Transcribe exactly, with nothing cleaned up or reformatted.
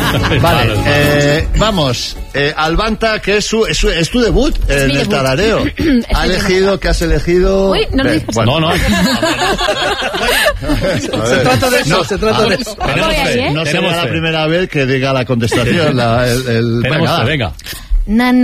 Vale, eh, vamos. Eh, Albanta, que es, su, es, su, es tu debut Es en mi el debut. tarareo. Ha elegido, que has elegido. Uy, no lo Ven, digas. bueno, No, no. se trata de eso, se trata de eso. Voy ahí, ¿eh? No Tenemos será la fe. primera vez que diga la contestación. La, el, el, Tenemos venga, fe, va. venga. Na,